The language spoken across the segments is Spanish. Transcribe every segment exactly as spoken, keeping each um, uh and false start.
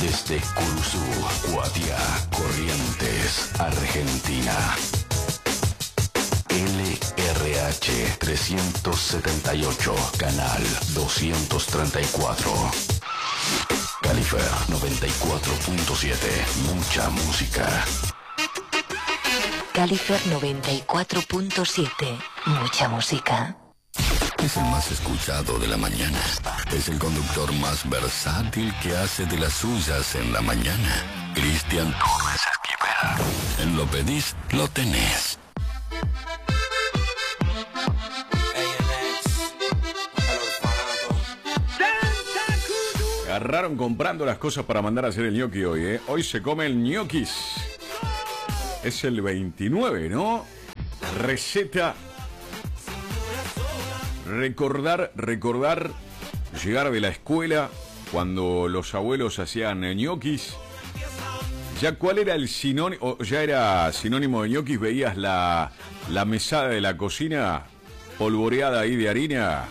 Desde Curuzú, Guatía, Corrientes, Argentina. L R H trescientos setenta y ocho, canal doscientos treinta y cuatro. Califer noventa y cuatro punto siete, mucha música. Califer noventa y cuatro punto siete, mucha música. Es el más escuchado de la mañana. Es el conductor más versátil que hace de las suyas en la mañana. Cristian Torres Esquivel. En lo pedís, lo tenés. Agarraron comprando las cosas para mandar a hacer el ñoqui hoy, ¿eh? Hoy se come el ñoquis. Es el veintinueve, ¿no? Receta. Recordar, recordar, llegar de la escuela cuando los abuelos hacían ñoquis. ¿Ya cuál era el sinónimo? ¿Ya era sinónimo de ñoquis? ¿Veías la, la mesada de la cocina polvoreada ahí de harina?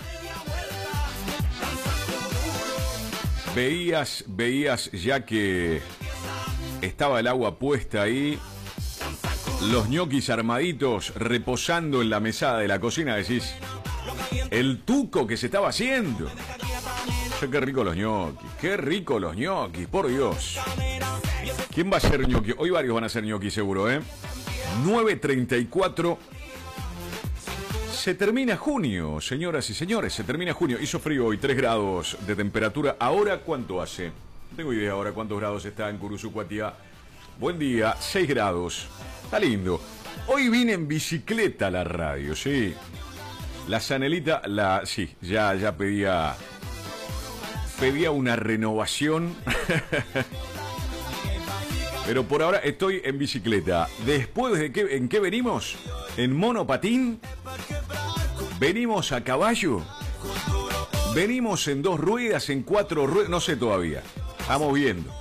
Veías, veías ya que estaba el agua puesta ahí, los ñoquis armaditos reposando en la mesada de la cocina, decís, el tuco que se estaba haciendo. Qué rico los ñoquis, qué rico los ñoquis, por Dios. ¿Quién va a ser ñoqui? Hoy varios van a ser ñoquis seguro, ¿eh? nueve treinta y cuatro. Se termina junio, señoras y señores, se termina junio. Hizo frío hoy, tres grados de temperatura. ¿Ahora cuánto hace? No tengo idea ahora cuántos grados está en Curuzú, Guatía. Buen día, seis grados. Está lindo. Hoy vine en bicicleta a la radio, sí. La Sanelita, la, sí, ya, ya pedía, pedía una renovación. Pero por ahora estoy en bicicleta. Después de qué, ¿en qué venimos? ¿En monopatín? ¿Venimos a caballo? ¿Venimos en dos ruedas, en cuatro ruedas? No sé todavía. Vamos viendo.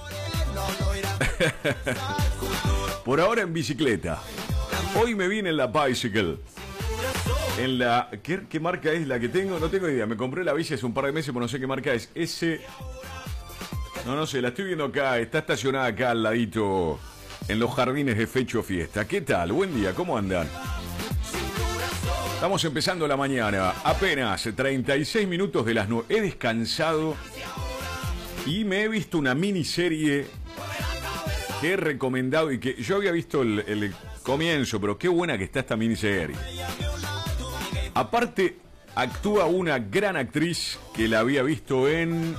Por ahora en bicicleta. Hoy me vine en la bicycle. En la... ¿qué, ¿Qué marca es la que tengo? No tengo idea. Me compré la bici hace un par de meses, pero no sé qué marca es. S... No, no sé. La estoy viendo acá. Está estacionada acá al ladito en los jardines de Fecho Fiesta. ¿Qué tal? Buen día. ¿Cómo andan? Estamos empezando la mañana, apenas treinta y seis minutos de las nueve. He descansado y me he visto una miniserie que he recomendado y que yo había visto el, el comienzo, pero qué buena que está esta miniserie. Aparte, actúa una gran actriz que la había visto en,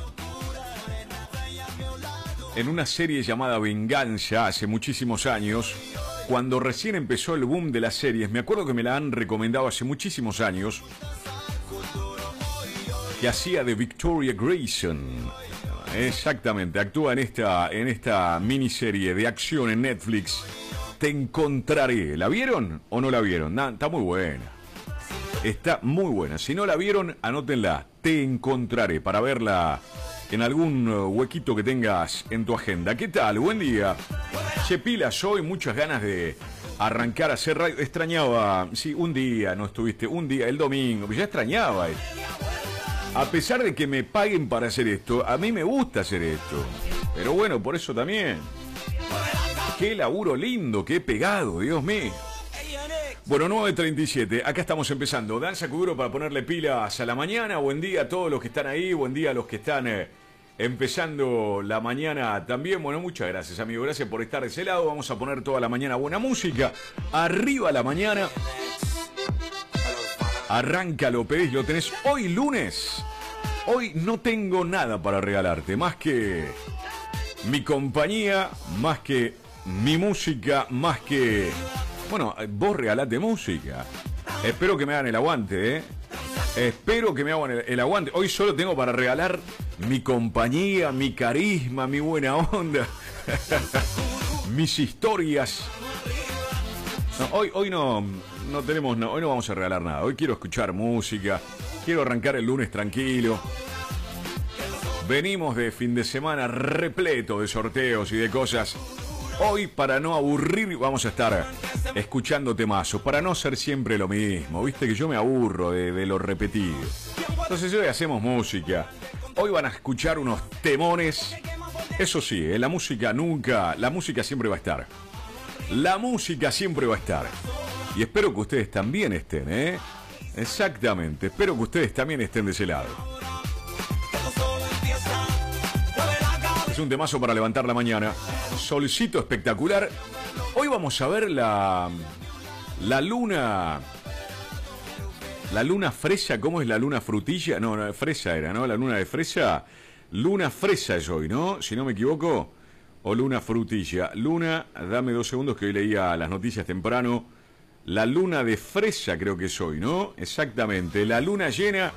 en una serie llamada Venganza hace muchísimos años. Cuando recién empezó el boom de las series, me acuerdo que me la han recomendado hace muchísimos años, que hacía de Victoria Grayson. Exactamente, actúa en esta, en esta miniserie de acción en Netflix, Te Encontraré. ¿La vieron o no la vieron? Nah, está muy buena. Está muy buena. Si no la vieron, anótenla. Te Encontraré, para verla en algún huequito que tengas en tu agenda. ¿Qué tal? Buen día. Che, pilas hoy, muchas ganas de arrancar a hacer radio. Extrañaba, sí, un día no estuviste, un día, el domingo, ya extrañaba. Eh. A pesar de que me paguen para hacer esto, a mí me gusta hacer esto. Pero bueno, por eso también. Qué laburo lindo, qué pegado, Dios mío. Bueno, nueve treinta y siete, acá estamos empezando. Danza Kuduro para ponerle pilas a la mañana. Buen día a todos los que están ahí, buen día a los que están... Eh, empezando la mañana también. Bueno, muchas gracias, amigo. Gracias por estar de ese lado. Vamos a poner toda la mañana buena música. Arriba la mañana. Arranca, lo pedís, lo tenés. Hoy lunes. Hoy no tengo nada para regalarte. Más que mi compañía, más que mi música, más que... Bueno, vos regalate música. Espero que me hagan el aguante, ¿eh? Espero que me hagan el, el aguante. Hoy solo tengo para regalar mi compañía, mi carisma, mi buena onda, mis historias. No, hoy, hoy no, no tenemos, no, hoy no vamos a regalar nada. Hoy quiero escuchar música, quiero arrancar el lunes tranquilo. Venimos de fin de semana repleto de sorteos y de cosas. Hoy, para no aburrir, vamos a estar escuchando temazos, para no ser siempre lo mismo. Viste que yo me aburro de, de lo repetido. Entonces hoy hacemos música. Hoy van a escuchar unos temones. Eso sí, eh, la música nunca, la música siempre va a estar. La música siempre va a estar. Y espero que ustedes también estén, ¿eh? Exactamente, espero que ustedes también estén de ese lado. Es un temazo para levantar la mañana. Solcito espectacular. Hoy vamos a ver la, la luna... La luna fresa, ¿cómo es la luna frutilla? No, no, fresa era, ¿no? La luna de fresa. Luna fresa es hoy, ¿no? Si no me equivoco. O luna frutilla. Luna, dame dos segundos que hoy leía las noticias temprano. La luna de fresa creo que es hoy, ¿no? Exactamente. La luna llena.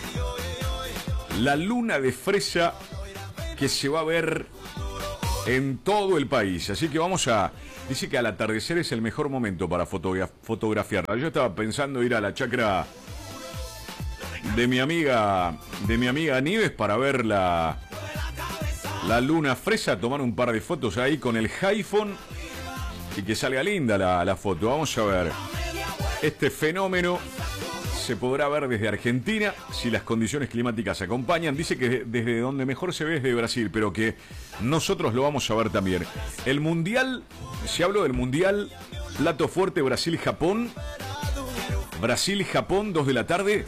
La luna de fresa que se va a ver en todo el país. Así que vamos a... Dice que al atardecer es el mejor momento para fotogra- fotografiarla. Yo estaba pensando ir a la chacra de mi amiga de mi amiga Nieves para ver la, la luna fresa, tomar un par de fotos ahí con el iPhone y que salga linda la, la foto. Vamos a ver. Este fenómeno se podrá ver desde Argentina si las condiciones climáticas acompañan. Dice que desde donde mejor se ve es de Brasil, pero que nosotros lo vamos a ver también. El Mundial, si hablo del Mundial, plato fuerte Brasil-Japón. Brasil-Japón, dos de la tarde.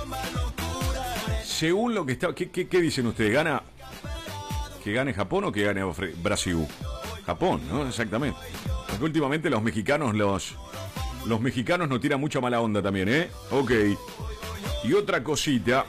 Según lo que está... ¿Qué, qué, qué dicen ustedes? ¿Gana? ¿Que gane Japón o que gane Brasil? Japón, ¿no? Exactamente. Porque últimamente los mexicanos, los... Los mexicanos nos tiran mucha mala onda también, ¿eh? Ok. Y otra cosita.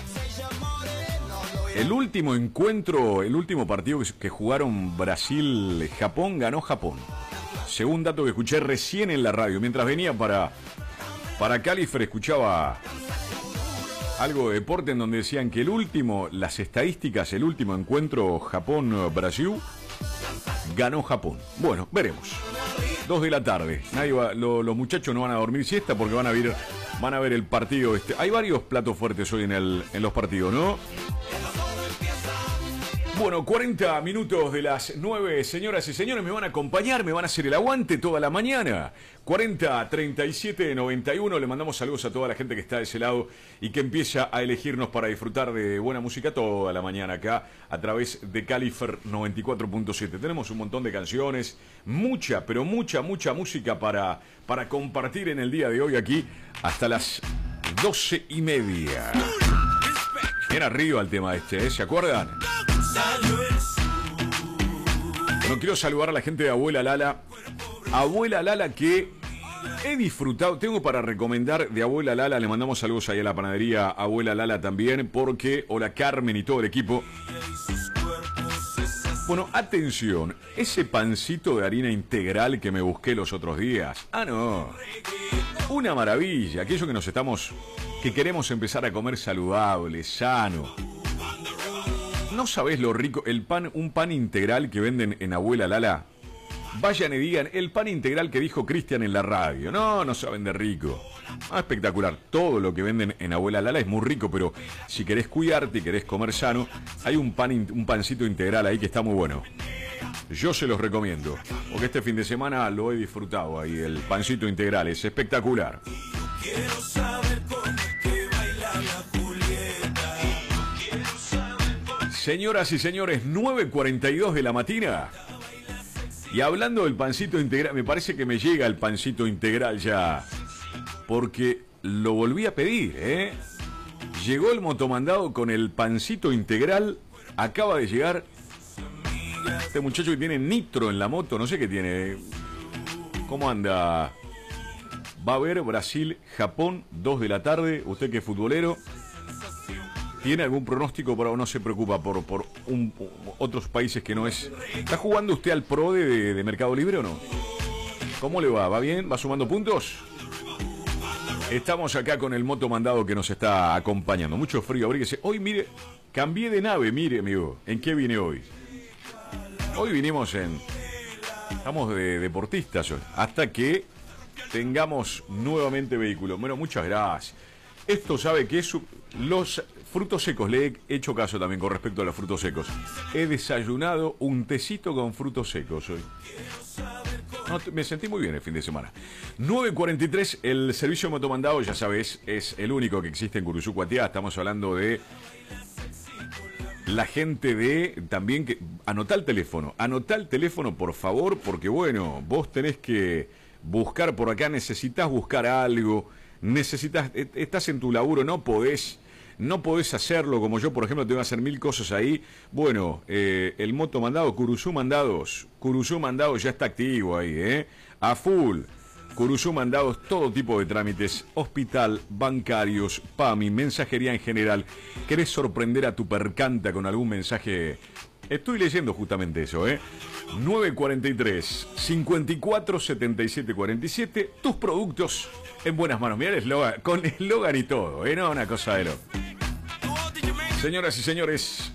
El último encuentro, el último partido que, que jugaron Brasil-Japón, ganó Japón. Según dato que escuché recién en la radio. Mientras venía para, para Califer, escuchaba algo de deporte en donde decían que el último, las estadísticas, el último encuentro Japón-Brasil, ganó Japón. Bueno, veremos. Dos de la tarde. Nadie va, lo, los muchachos no van a dormir siesta porque van a ver, van a ver el partido. Este. Hay varios platos fuertes hoy en, el, en los partidos, ¿no? Bueno, cuarenta minutos de las nueve, señoras y señores, me van a acompañar, me van a hacer el aguante toda la mañana. cuarenta, treinta y siete, noventa y uno, le mandamos saludos a toda la gente que está de ese lado y que empieza a elegirnos para disfrutar de buena música toda la mañana acá a través de Califer noventa y cuatro punto siete. Tenemos un montón de canciones, mucha, pero mucha, mucha música para, para compartir en el día de hoy aquí hasta las doce y media. Era arriba el tema este, ¿eh? ¿Se acuerdan? Bueno, quiero saludar a la gente de Abuela Lala. Abuela Lala que he disfrutado, tengo para recomendar de Abuela Lala, le mandamos saludos ahí a la panadería Abuela Lala también, porque, hola Carmen y todo el equipo. Bueno, atención, ese pancito de harina integral que me busqué los otros días. Ah, no. Una maravilla, aquello que nos estamos, que queremos empezar a comer saludable, sano. ¿No sabés lo rico? El pan, un pan integral que venden en Abuela Lala. Vayan y digan, el pan integral que dijo Cristian en la radio. No, no saben de rico. Ah, espectacular. Todo lo que venden en Abuela Lala es muy rico, pero si querés cuidarte y querés comer sano, hay un pan, un pancito integral ahí que está muy bueno. Yo se los recomiendo, porque este fin de semana lo he disfrutado ahí, el pancito integral, es espectacular. Quiero saber cómo es que baila la Julieta. Señoras y señores, nueve cuarenta y dos de la mañana. Y hablando del pancito integral, me parece que me llega el pancito integral ya. Porque lo volví a pedir, ¿eh? Llegó el motomandado con el pancito integral. Acaba de llegar. Este muchacho que tiene nitro en la moto, no sé qué tiene. ¿Cómo anda? Va a haber Brasil-Japón, dos de la tarde. Usted que es futbolero. ¿Tiene algún pronóstico para o no se preocupa por, por un, otros países que no es? ¿Está jugando usted al pro de, de Mercado Libre o no? ¿Cómo le va? ¿Va bien? ¿Va sumando puntos? Estamos acá con el motomandado que nos está acompañando. Mucho frío, abríguese. Hoy, mire, cambié de nave, mire, amigo. ¿En qué vine hoy? Hoy vinimos en... Estamos de deportistas hoy. Hasta que tengamos nuevamente vehículo. Bueno, muchas gracias. Esto sabe que es los frutos secos. Le he hecho caso también con respecto a los frutos secos. He desayunado un tecito con frutos secos hoy. No, me sentí muy bien el fin de semana. nueve cuarenta y tres, el servicio de motomandado, ya sabes, es el único que existe en Curuzú, Cuatiá. Estamos hablando de la gente de también que anotá el teléfono, anotá el teléfono por favor, porque bueno, vos tenés que buscar por acá, necesitas buscar algo, necesitas, estás en tu laburo, no podés, no podés hacerlo como yo, por ejemplo, tengo que hacer mil cosas ahí. Bueno, eh, el moto mandado, Curuzú Mandados, Curuzú Mandados ya está activo ahí, eh, a full. Curuzú Mandados, todo tipo de trámites, hospital, bancarios, P A M I, mensajería en general. ¿Querés sorprender a tu percanta con algún mensaje? Estoy leyendo justamente eso, ¿eh? nueve cuarenta y tres, cincuenta y cuatro, setenta y siete cuarenta y siete. Tus productos en buenas manos. Mirá el eslogan, con eslogan y todo, ¿eh? No, una cosa de lo. Señoras y señores,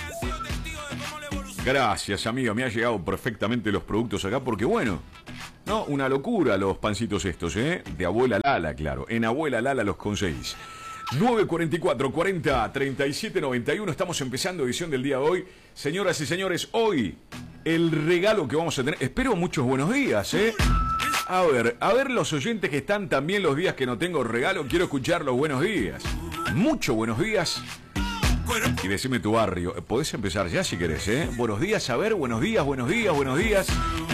gracias, amiga. Me ha llegado perfectamente los productos acá porque, bueno, no, una locura los pancitos estos, ¿eh? De Abuela Lala, claro. En Abuela Lala los conseguís. nueve cuarenta y cuatro, cuarenta, treinta y siete noventa y uno. Estamos empezando edición del día de hoy. Señoras y señores, hoy el regalo que vamos a tener. Espero muchos buenos días, ¿eh? A ver, a ver los oyentes que están también los días que no tengo regalo. Quiero escuchar los buenos días. Muchos buenos días. Y decime tu barrio. Podés empezar ya si querés, ¿eh? Buenos días, a ver, buenos días, buenos días, buenos días.